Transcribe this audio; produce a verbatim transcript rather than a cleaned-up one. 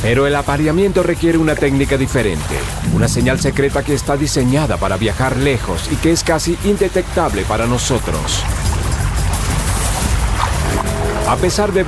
Pero el apareamiento requiere una técnica diferente, una señal secreta que está diseñada para viajar lejos y que es casi indetectable para nosotros. A pesar de